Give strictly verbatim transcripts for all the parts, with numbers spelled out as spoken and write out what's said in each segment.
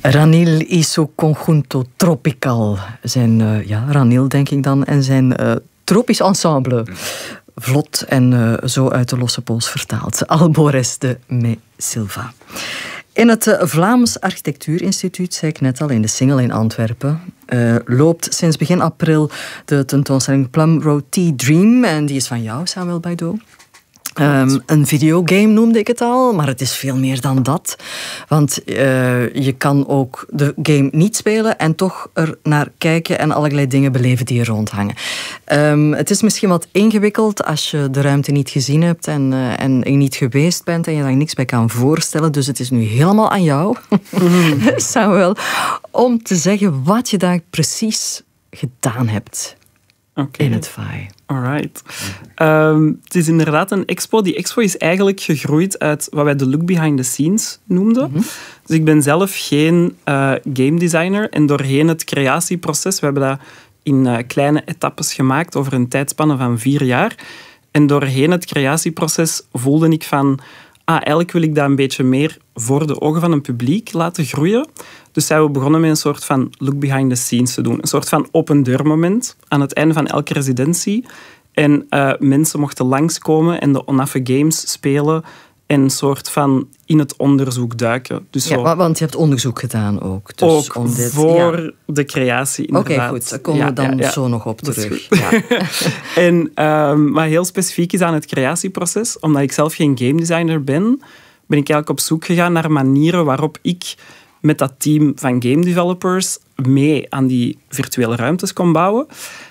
Ranil y su conjunto tropical. Zijn, uh, ja, Ranil denk ik dan, en zijn uh, tropisch ensemble. Vlot en uh, zo uit de losse pols vertaald. Albores de Me Silva. In het uh, Vlaams Architectuurinstituut, zei ik net al, in de Singel in Antwerpen, uh, loopt sinds begin april de tentoonstelling Plum Road Tea Dream. En die is van jou, Samuel Baido. Um, een videogame noemde ik het al, maar het is veel meer dan dat. Want uh, je kan ook de game niet spelen en toch er naar kijken en allerlei dingen beleven die er rondhangen. Um, het is misschien wat ingewikkeld als je de ruimte niet gezien hebt en, uh, en je niet geweest bent en je daar niks bij kan voorstellen. Dus het is nu helemaal aan jou, mm. Samuel, om te zeggen wat je daar precies gedaan hebt. Okay. In het V A I. Alright. Um, het is inderdaad een expo. Die expo is eigenlijk gegroeid uit wat wij de look behind the scenes noemden. Mm-hmm. Dus ik ben zelf geen uh, game designer en doorheen het creatieproces, we hebben dat in uh, kleine etappes gemaakt over een tijdspanne van vier jaar. En doorheen het creatieproces voelde ik van, ah, eigenlijk wil ik dat een beetje meer voor de ogen van een publiek laten groeien. Dus zijn we begonnen met een soort van look behind the scenes te doen. Een soort van open deur moment aan het einde van elke residentie. En uh, mensen mochten langskomen en de onaffe games spelen en een soort van in het onderzoek duiken. Dus ja, zo, want je hebt onderzoek gedaan ook. Dus ook om dit, voor ja. de creatie, inderdaad. Oké, okay, goed. Daar komen ja, we dan ja, ja. zo nog op terug. Ja. en, um, wat heel specifiek is aan het creatieproces, omdat ik zelf geen game designer ben, ben ik eigenlijk op zoek gegaan naar manieren waarop ik met dat team van game developers mee aan die virtuele ruimtes kon bouwen.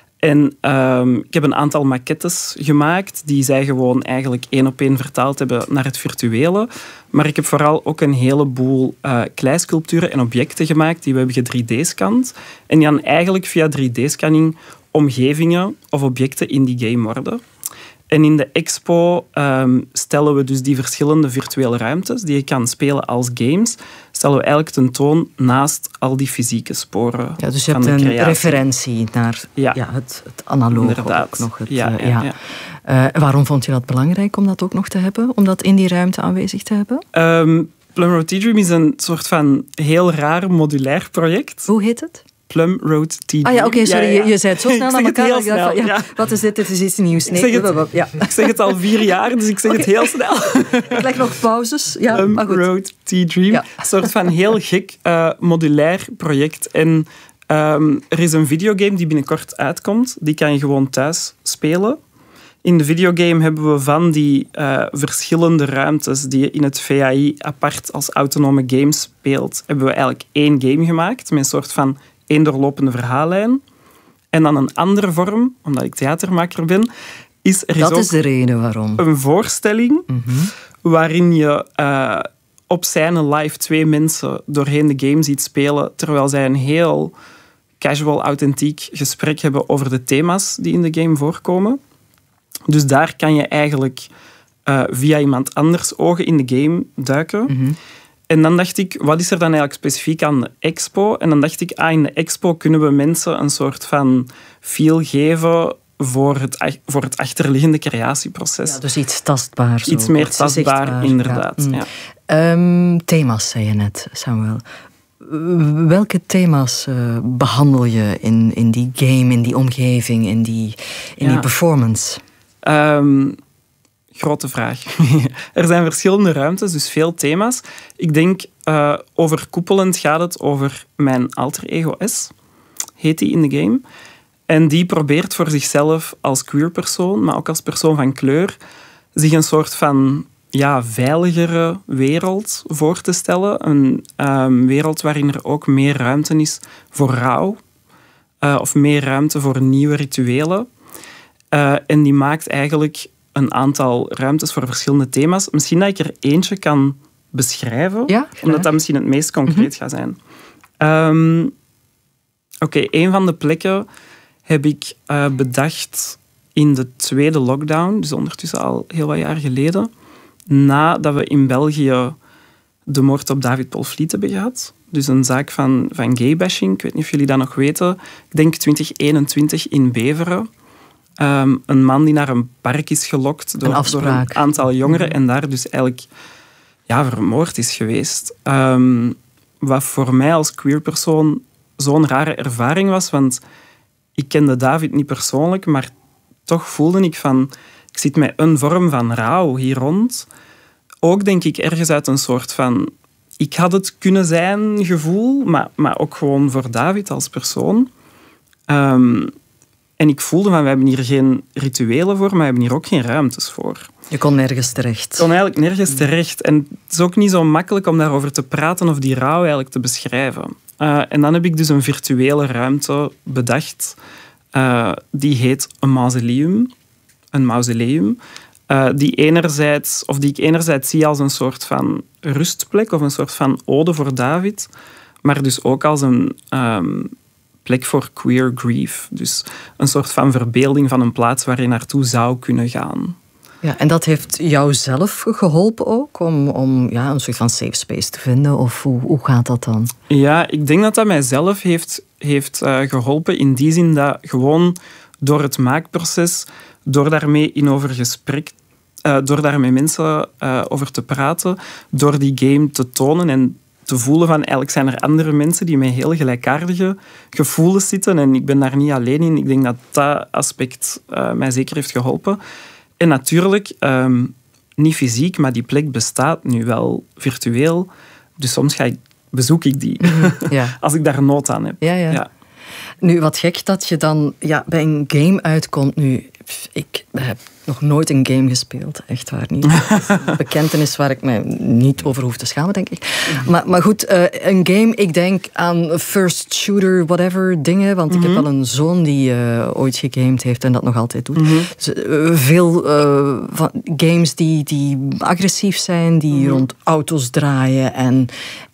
En um, ik heb een aantal maquettes gemaakt die zij gewoon eigenlijk één op één vertaald hebben naar het virtuele. Maar ik heb vooral ook een heleboel uh, kleisculpturen en objecten gemaakt die we hebben ge drie D-scand. En die dan eigenlijk via drie D-scanning omgevingen of objecten in die game worden. En in de expo um, stellen we dus die verschillende virtuele ruimtes die je kan spelen als games, stellen we eigenlijk tentoon naast al die fysieke sporen. Ja, dus je van hebt de een creatie. referentie naar ja. Ja, het, het analoge ook nog. Het, ja, uh, ja, ja. ja. Uh, waarom vond je dat belangrijk om dat ook nog te hebben? Om dat in die ruimte aanwezig te hebben? Um, Plum Road Tea Dream is een soort van heel raar modulair project. Hoe heet het? Plum Road Tea Dream. Ah ja, oké, okay, sorry. Ja, ja. Je, je zei het zo snel naar elkaar. Heel snel, van, ja, ja. Wat is dit? Dit is iets nieuws. Nee, ik, zeg het, ja. ik zeg het al vier jaar, dus ik zeg okay. het heel snel. Ik leg nog pauzes. Ja, Plum maar goed. Road Tea Dream. Ja. Een soort van heel gek uh, modulair project. En um, er is een videogame die binnenkort uitkomt. Die kan je gewoon thuis spelen. In de videogame hebben we van die uh, verschillende ruimtes die je in het V A I apart als autonome game speelt, hebben we eigenlijk één game gemaakt met een soort van één doorlopende verhaallijn. En dan een andere vorm, omdat ik theatermaker ben, is er is Dat ook is de reden waarom. een voorstelling mm-hmm. waarin je uh, op scène live twee mensen doorheen de game ziet spelen, terwijl zij een heel casual, authentiek gesprek hebben over de thema's die in de game voorkomen. Dus daar kan je eigenlijk uh, via iemand anders ogen in de game duiken. Mm-hmm. En dan dacht ik, wat is er dan eigenlijk specifiek aan de expo? En dan dacht ik, ah, in de expo kunnen we mensen een soort van feel geven voor het, voor het achterliggende creatieproces. Ja, dus iets tastbaars. Iets ook. meer iets tastbaar, zichtbaar, inderdaad. Ja. Mm. Ja. Um, thema's, zei je net, Samuel. Welke thema's uh, behandel je in, in die game, in die omgeving, in die, in ja. die performance? Um, grote vraag. Er zijn verschillende ruimtes, dus veel thema's. Ik denk, uh, overkoepelend gaat het over mijn alter ego S, heet die in de game. En die probeert voor zichzelf als queer persoon, maar ook als persoon van kleur, zich een soort van ja, veiligere wereld voor te stellen. Een um, wereld waarin er ook meer ruimte is voor rouw. Uh, of meer ruimte voor nieuwe rituelen. Uh, en die maakt eigenlijk een aantal ruimtes voor verschillende thema's. Misschien dat ik er eentje kan beschrijven, ja, omdat dat misschien het meest concreet mm-hmm. gaat zijn. Um, Oké, okay, een van de plekken heb ik uh, bedacht in de tweede lockdown, dus ondertussen al heel wat jaar geleden, nadat we in België de moord op David Polvliet hebben gehad. Dus een zaak van, van gaybashing. Ik weet niet of jullie dat nog weten. Ik denk twintig eenentwintig in Beveren. Um, een man die naar een park is gelokt door een, door een aantal jongeren mm-hmm. en daar dus eigenlijk ja, vermoord is geweest. Um, wat voor mij als queer persoon zo'n rare ervaring was, want ik kende David niet persoonlijk, maar toch voelde ik van, ik zit met een vorm van rouw hier rond. Ook denk ik ergens uit een soort van, ik had het kunnen zijn gevoel, maar, maar ook gewoon voor David als persoon. Um, en ik voelde van, we hebben hier geen rituelen voor, maar we hebben hier ook geen ruimtes voor. Je kon nergens terecht. Ik kon eigenlijk nergens terecht. En het is ook niet zo makkelijk om daarover te praten of die rouw eigenlijk te beschrijven. Uh, en dan heb ik dus een virtuele ruimte bedacht. Uh, die heet een mausoleum. Een mausoleum. Uh, die, enerzijds, of die ik enerzijds zie als een soort van rustplek of een soort van ode voor David. Maar dus ook als een um, plek voor queer grief. Dus een soort van verbeelding van een plaats waar je naartoe zou kunnen gaan. Ja, en dat heeft jou zelf geholpen ook om, om ja, een soort van safe space te vinden? Of hoe, hoe gaat dat dan? Ja, ik denk dat dat mijzelf heeft, heeft uh, geholpen in die zin dat gewoon door het maakproces, door daarmee in over gesprek, uh, door daar met mensen uh, over te praten, door die game te tonen en te voelen van eigenlijk zijn er andere mensen die met heel gelijkaardige gevoelens zitten en ik ben daar niet alleen in. Ik denk dat dat aspect uh, mij zeker heeft geholpen. En natuurlijk, um, niet fysiek, maar die plek bestaat nu wel virtueel. Dus soms ga ik, bezoek ik die, ja. als ik daar nood aan heb. Ja, ja. Ja. Nu, wat gek dat je dan ja, bij een game uitkomt nu. Ik heb nog nooit een game gespeeld, echt waar niet. Een bekentenis waar ik me niet over hoef te schamen, denk ik. Mm-hmm. Maar, maar goed, uh, een game, ik denk aan first shooter, whatever dingen. Want mm-hmm. ik heb wel een zoon die uh, ooit gegamed heeft en dat nog altijd doet. Mm-hmm. Dus, uh, veel uh, van games die, die agressief zijn, die mm-hmm. rond auto's draaien en,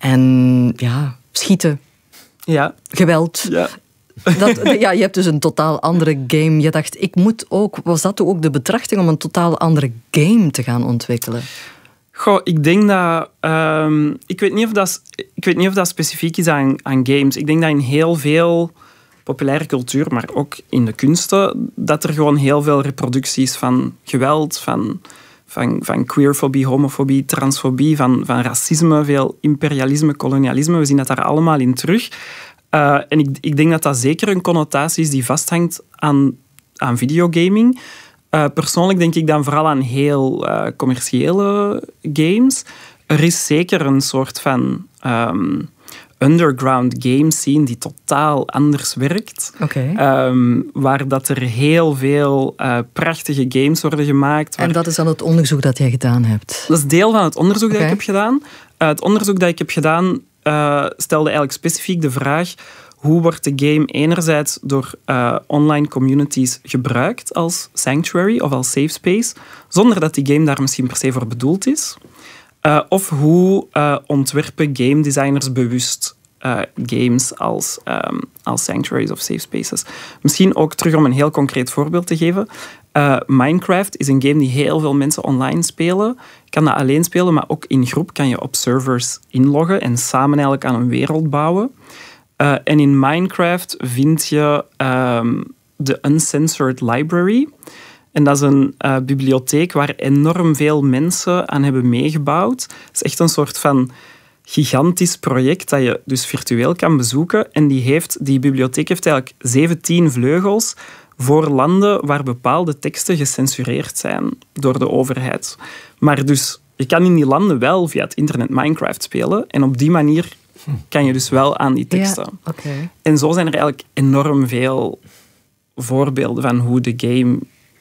en ja, schieten. Ja. Geweld. Ja. Dat, ja, je hebt dus een totaal andere game. Je dacht, ik moet ook... Was dat ook de betrachting om een totaal andere game te gaan ontwikkelen? Goh, ik denk dat... Um, ik, weet niet of dat ik weet niet of dat specifiek is aan, aan games. Ik denk dat in heel veel populaire cultuur, maar ook in de kunsten, dat er gewoon heel veel reproducties van geweld, van, van, van queerfobie, homofobie, transfobie, van, van racisme, veel imperialisme, kolonialisme. We zien dat daar allemaal in terug. Uh, en ik, ik denk dat dat zeker een connotatie is die vasthangt aan, aan videogaming. Uh, persoonlijk denk ik dan vooral aan heel uh, commerciële games. Er is zeker een soort van um, underground game scene die totaal anders werkt. Okay. Um, waar dat er heel veel uh, prachtige games worden gemaakt. Waar... En dat is dan het onderzoek dat jij gedaan hebt? Dat is deel van het onderzoek okay. dat ik heb gedaan. Uh, het onderzoek dat ik heb gedaan uh, stelde eigenlijk specifiek de vraag: hoe wordt de game enerzijds door uh, online communities gebruikt als sanctuary of als safe space, zonder dat die game daar misschien per se voor bedoeld is? Uh, of hoe uh, ontwerpen game designers bewust uh, games als, um, als sanctuaries of safe spaces? Misschien ook terug om een heel concreet voorbeeld te geven. Uh, Minecraft is een game die heel veel mensen online spelen. Je kan dat alleen spelen, maar ook in groep kan je op servers inloggen en samen eigenlijk aan een wereld bouwen. Uh, en in Minecraft vind je um, de Uncensored Library. En dat is een uh, bibliotheek waar enorm veel mensen aan hebben meegebouwd. Het is echt een soort van gigantisch project dat je dus virtueel kan bezoeken. En die, heeft, die bibliotheek heeft eigenlijk zeventien vleugels voor landen waar bepaalde teksten gecensureerd zijn door de overheid. Maar dus, je kan in die landen wel via het internet Minecraft spelen. En op die manier kan je dus wel aan die teksten. Ja, okay. En zo zijn er eigenlijk enorm veel voorbeelden van hoe de game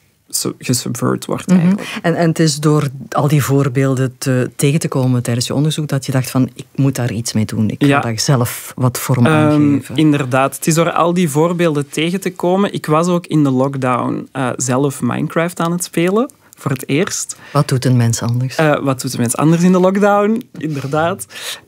gesubvert wordt. Mm-hmm. En, en het is door al die voorbeelden te, tegen te komen tijdens je onderzoek dat je dacht van, ik moet daar iets mee doen. Ik ga ja. daar zelf wat vorm aan um, geven. Inderdaad. Het is door al die voorbeelden tegen te komen. Ik was ook in de lockdown uh, zelf Minecraft aan het spelen. Voor het eerst. Wat doet een mens anders? Uh, wat doet een mens anders in de lockdown? Inderdaad.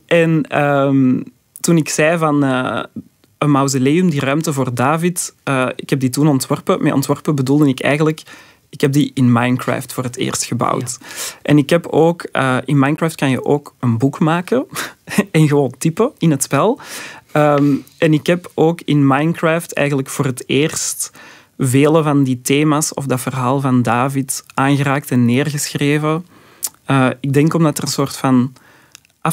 En um, toen ik zei van uh, een mausoleum, die ruimte voor David, uh, ik heb die toen ontworpen. Met ontworpen bedoelde ik eigenlijk, ik heb die in Minecraft voor het eerst gebouwd. Ja. En ik heb ook, uh, in Minecraft kan je ook een boek maken en gewoon typen in het spel. Um, en ik heb ook in Minecraft eigenlijk voor het eerst vele van die thema's of dat verhaal van David aangeraakt en neergeschreven. Uh, ik denk omdat er een soort van